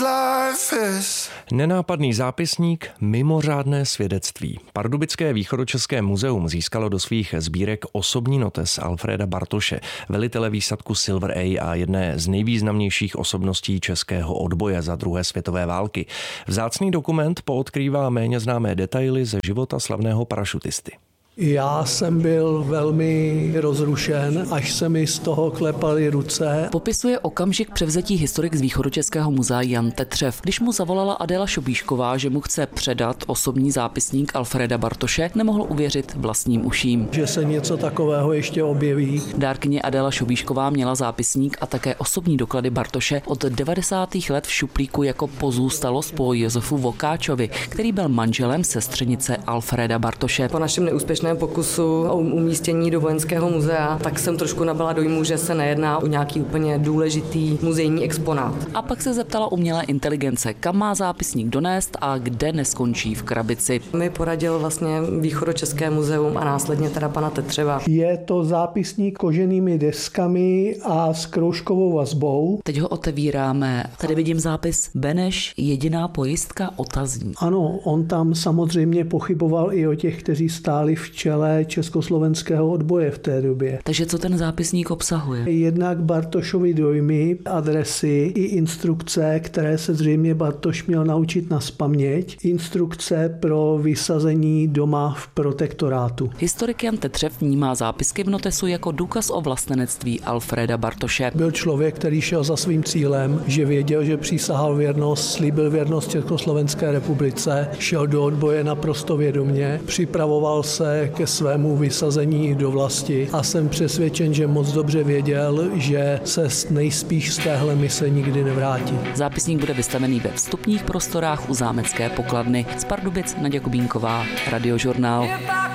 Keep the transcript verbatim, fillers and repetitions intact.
Nenápadný zápisník, mimořádné svědectví. Pardubické východočeské muzeum získalo do svých sbírek osobní notes Alfreda Bartoše, velitele výsadku Silver A a jedné z nejvýznamnějších osobností českého odboje za druhé světové války. Vzácný dokument poodkrývá méně známé detaily ze života slavného parašutisty. Já jsem byl velmi rozrušen, až se mi z toho klepaly ruce. Popisuje okamžik převzetí historik z východočeského muzea Jan Tetřev. Když mu zavolala Adéla Šobíšková, že mu chce předat osobní zápisník Alfreda Bartoše, nemohl uvěřit vlastním uším. Že se něco takového ještě objeví. Dárkyně Adéla Šobíšková měla zápisník a také osobní doklady Bartoše od devadesátých let v šuplíku jako pozůstalost po Josefu Vokáčovi, který byl manželem sestřenice Alfreda Bartoše. Po našem neúspěšném pokusu o umístění do vojenského muzea, tak jsem trošku nabyla dojmu, že se nejedná o nějaký úplně důležitý muzejní exponát. A pak se zeptala umělé inteligence, kam má zápisník donést a kde neskončí v krabici. Mi poradil vlastně Východočeské muzeum a následně teda pana Tetřeva. Je to zápisník koženými deskami a s kroužkovou vazbou. Teď ho otevíráme. Tady vidím zápis Beneš, jediná pojistka, otazník. Ano, on tam samozřejmě pochyboval i o těch, kteří stáli v čele československého odboje v té době. Takže co ten zápisník obsahuje? Jednak Bartošovy dojmy, adresy i instrukce, které se zřejmě Bartoš měl naučit nazpaměť. Instrukce pro vysazení doma v protektorátu. Historik Jan Tetřev vnímá zápisky v notesu jako důkaz o vlastenectví Alfreda Bartoše. Byl člověk, který šel za svým cílem, že věděl, že přísahal věrnost, slíbil věrnost Československé republice, šel do odboje naprosto vědomě, připravoval se ke svému vysazení do vlasti a jsem přesvědčen, že moc dobře věděl, že se nejspíš z téhle mise nikdy nevrátí. Zápisník bude vystavený ve vstupních prostorách u zámecké pokladny. Z Pardubic Naďa Kubínková, Radiožurnál.